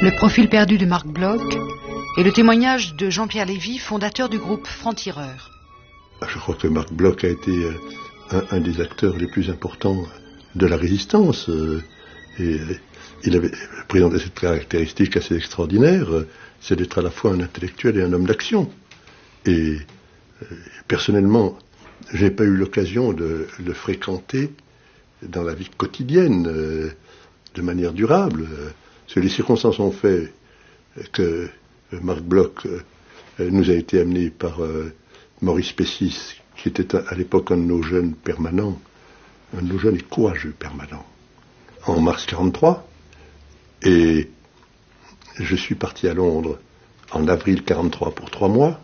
Le profil perdu de Marc Bloch et le témoignage de Jean-Pierre Lévy, fondateur du groupe Francs-Tireurs. Je crois que Marc Bloch a été un des acteurs les plus importants de la résistance. Et il avait présenté cette caractéristique assez extraordinaire, c'est d'être à la fois un intellectuel et un homme d'action. Et personnellement, je n'ai pas eu l'occasion de le fréquenter dans la vie quotidienne, de manière durable. Parce que les circonstances ont fait que Marc Bloch nous a été amené par Maurice Pessis, qui était à l'époque un de nos jeunes permanents, un de nos jeunes et courageux permanents, en mars 1943. Et je suis parti à Londres en avril 1943 pour 3 mois.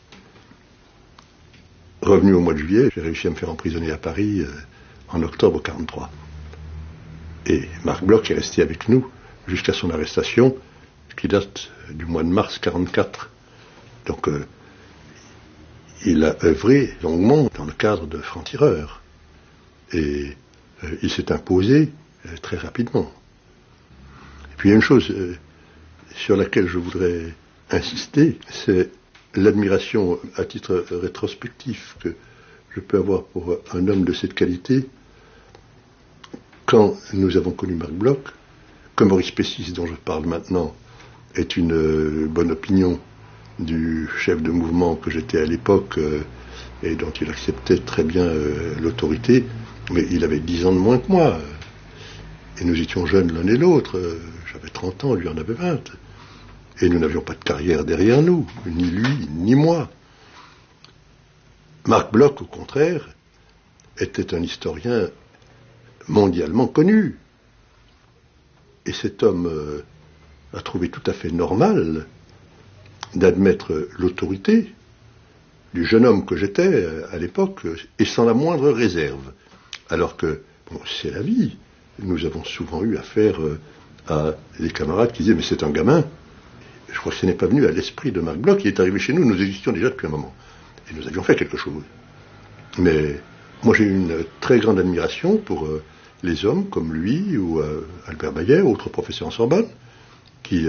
Revenu au mois de juillet, j'ai réussi à me faire emprisonner à Paris en octobre 1943. Et Marc Bloch est resté avec nous jusqu'à son arrestation, qui date du mois de mars 1944. Donc, il a œuvré longuement dans le cadre de Francs-Tireurs. Et il s'est imposé très rapidement. Et puis il y a une chose sur laquelle je voudrais insister, c'est l'admiration à titre rétrospectif que je peux avoir pour un homme de cette qualité. Quand nous avons connu Marc Bloch, que Maurice Pessis, dont je parle maintenant, est une bonne opinion du chef de mouvement que j'étais à l'époque et dont il acceptait très bien l'autorité, mais il avait 10 ans de moins que moi. Et nous étions jeunes l'un et l'autre. J'avais 30 ans, lui en avait 20. Et nous n'avions pas de carrière derrière nous, ni lui, ni moi. Marc Bloch, au contraire, était un historien mondialement connu. Et cet homme a trouvé tout à fait normal d'admettre l'autorité du jeune homme que j'étais à l'époque, et sans la moindre réserve. Alors que, bon, c'est la vie. Nous avons souvent eu affaire à des camarades qui disaient « mais c'est un gamin ». Je crois que ce n'est pas venu à l'esprit de Marc Bloch. Il est arrivé chez nous, nous existions déjà depuis un moment. Et nous avions fait quelque chose. Mais moi j'ai eu une très grande admiration pour les hommes comme lui ou Albert Baillet, autre professeur en Sorbonne, qui,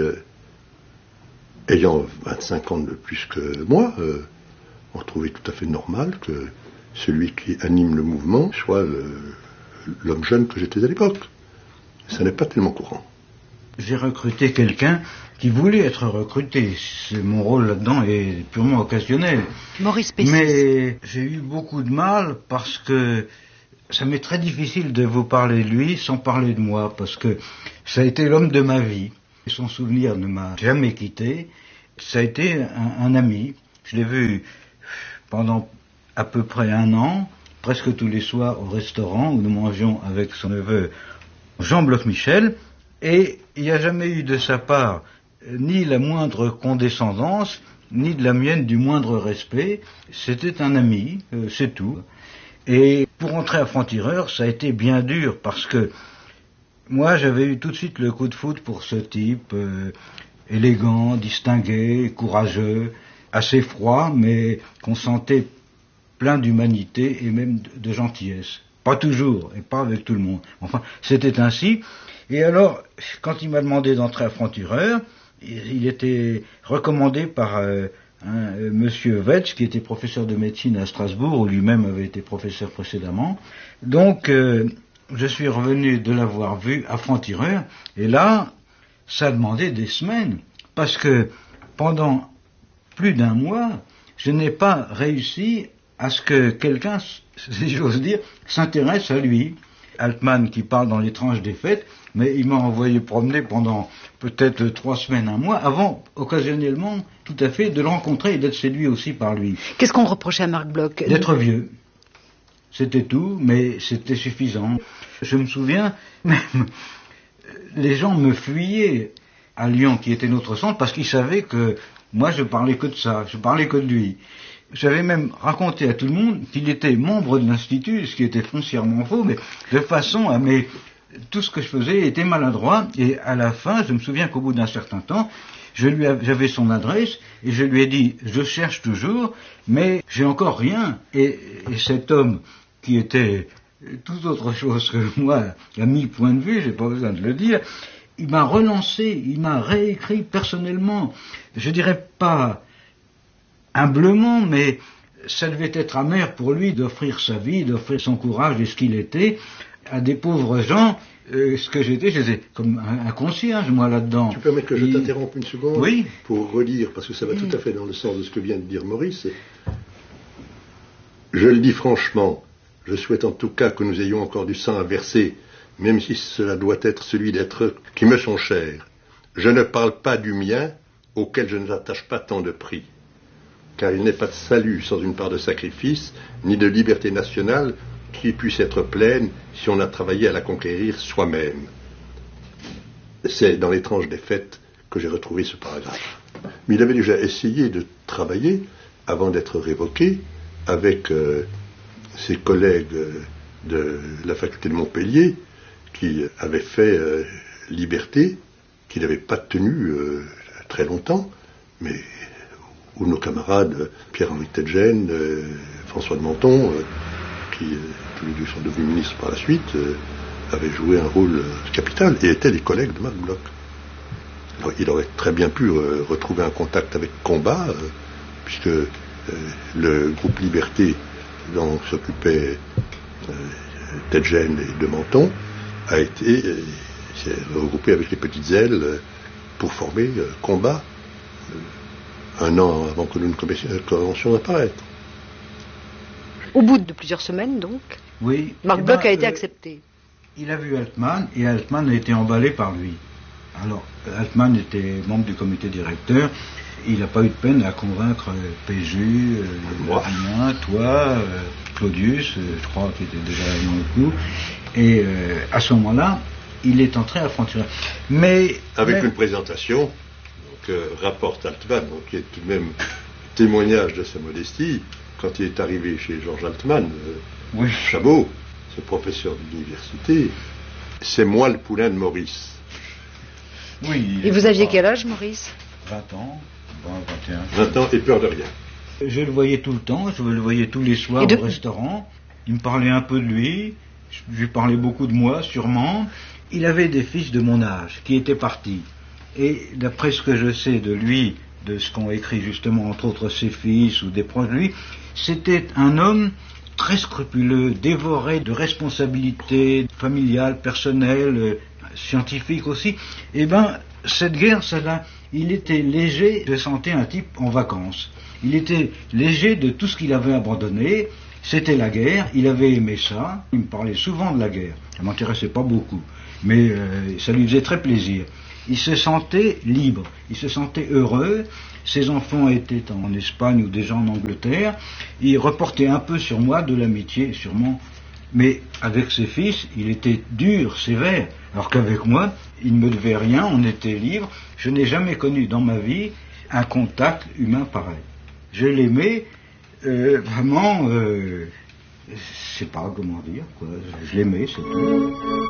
ayant 25 ans de plus que moi, ont trouvé tout à fait normal que celui qui anime le mouvement soit l'homme jeune que j'étais à l'époque. Ça n'est pas tellement courant. J'ai recruté quelqu'un qui voulait être recruté. Mon rôle là-dedans est purement occasionnel. Maurice Pessis. Mais j'ai eu beaucoup de mal parce que ça m'est très difficile de vous parler de lui sans parler de moi, parce que ça a été l'homme de ma vie. Son souvenir ne m'a jamais quitté. Ça a été un ami. Je l'ai vu pendant à peu près 1 an, presque tous les soirs au restaurant où nous mangions avec son neveu Jean Bloch-Michel, et il n'y a jamais eu de sa part ni la moindre condescendance, ni de la mienne du moindre respect. C'était un ami, c'est tout. Et pour entrer à Francs-Tireurs, ça a été bien dur, parce que moi j'avais eu tout de suite le coup de foudre pour ce type, élégant, distingué, courageux, assez froid, mais qu'on sentait plein d'humanité et même de gentillesse. Pas toujours, et pas avec tout le monde. Enfin, c'était ainsi. Et alors, quand il m'a demandé d'entrer à Francs-Tireurs, il était recommandé par monsieur Vetsch, qui était professeur de médecine à Strasbourg, où lui-même avait été professeur précédemment. Donc, je suis revenu de l'avoir vu à Francs-Tireurs, et là, ça demandait des semaines, parce que pendant plus d'1 mois, je n'ai pas réussi à ce que quelqu'un, si j'ose dire, s'intéresse à lui. Altman qui parle dans Les tranches des fêtes, mais il m'a envoyé promener pendant peut-être 3 semaines, 1 mois, avant, occasionnellement, tout à fait, de le rencontrer et d'être séduit aussi par lui. Qu'est-ce qu'on reprochait à Marc Bloch? D'être vieux. C'était tout, mais c'était suffisant. Je me souviens, même, les gens me fuyaient à Lyon, qui était notre centre, parce qu'ils savaient que moi je parlais que de ça, je parlais que de lui. J'avais même raconté à tout le monde qu'il était membre de l'Institut, ce qui était foncièrement faux, mais de façon à... Mais tout ce que je faisais était maladroit, et à la fin, je me souviens qu'au bout d'un certain temps, j'avais son adresse, et je lui ai dit, je cherche toujours, mais j'ai encore rien. Et cet homme, qui était tout autre chose que moi, à mi point de vue, j'ai pas besoin de le dire, il m'a relancé, il m'a réécrit personnellement. Je dirais pas humblement, mais ça devait être amer pour lui d'offrir sa vie, d'offrir son courage et ce qu'il était à des pauvres gens. Ce que j'étais comme un concierge, moi, là-dedans. Tu permets que je t'interrompe une seconde? Oui. Pour relire, parce que ça va tout à fait dans le sens de ce que vient de dire Maurice. Je le dis franchement, je souhaite en tout cas que nous ayons encore du sang à verser, même si cela doit être celui d'êtres qui me sont chers. Je ne parle pas du mien, auquel je n'attache pas tant de prix. Car il n'est pas de salut sans une part de sacrifice, ni de liberté nationale qui puisse être pleine si on a travaillé à la conquérir soi-même. C'est dans l'étrange défaite que j'ai retrouvé ce paragraphe. Mais il avait déjà essayé de travailler, avant d'être révoqué, avec ses collègues de la faculté de Montpellier, qui avaient fait Liberté, qu'il n'avait pas tenu très longtemps, mais où nos camarades Pierre-Henri Tedgen, François de Menton, qui tous les deux sont devenus ministres par la suite, avaient joué un rôle capital et étaient des collègues de Marc Bloch. Alors, il aurait très bien pu retrouver un contact avec Combat, puisque le groupe Liberté dont s'occupait Tedgen et de Menton s'est regroupé avec les Petites Ailes pour former Combat, un an avant que nous ne commencions à apparaître. Au bout de plusieurs semaines, donc, oui, Marc Bloch a été accepté. Il a vu Altman, et Altman a été emballé par lui. Alors, Altman était membre du comité directeur, il n'a pas eu de peine à convaincre Péju, Adrien, toi, Claudius, je crois qu'il était déjà dans le coup, et à ce moment-là, il est entré à Frontières. Mais avec une présentation que rapporte Altman, qui est tout de même témoignage de sa modestie, quand il est arrivé chez Georges Altman, oui. Chabot, ce professeur d'université, c'est moi le poulain de Maurice. Oui. Et vous aviez quel âge, Maurice? 20 ans, 21. 20 ans et peur de rien. Je le voyais tout le temps, je le voyais tous les soirs au restaurant. Il me parlait un peu de lui, je lui parlais beaucoup de moi, sûrement. Il avait des fils de mon âge qui étaient partis. Et d'après ce que je sais de lui, de ce qu'ont écrit justement entre autres ses fils ou des proches de lui, c'était un homme très scrupuleux, dévoré de responsabilités familiales, personnelles, scientifiques aussi. Eh bien, cette guerre, il était léger de sentir un type en vacances. Il était léger de tout ce qu'il avait abandonné. C'était la guerre, il avait aimé ça. Il me parlait souvent de la guerre. Ça ne m'intéressait pas beaucoup, mais ça lui faisait très plaisir. Il se sentait libre, il se sentait heureux. Ses enfants étaient en Espagne ou déjà en Angleterre. Il reportait un peu sur moi de l'amitié, sûrement. Mais avec ses fils, il était dur, sévère. Alors qu'avec moi, il ne me devait rien, on était libre. Je n'ai jamais connu dans ma vie un contact humain pareil. Je l'aimais vraiment, je ne sais pas comment dire, quoi. Je l'aimais, c'est tout.